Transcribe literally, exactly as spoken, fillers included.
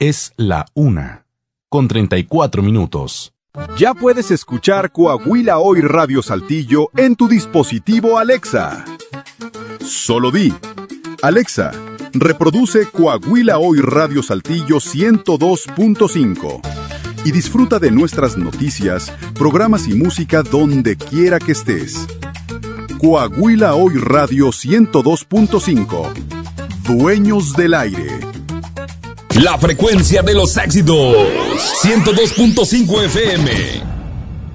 Es la una, con treinta y cuatro minutos. Ya puedes escuchar Coahuila Hoy Radio Saltillo en tu dispositivo Alexa. Solo di, Alexa, reproduce Coahuila Hoy Radio Saltillo ciento dos punto cinco y disfruta de nuestras noticias, programas y música donde quiera que estés. Coahuila Hoy Radio ciento dos punto cinco. Dueños del aire. La frecuencia de los éxitos. ciento dos punto cinco F M.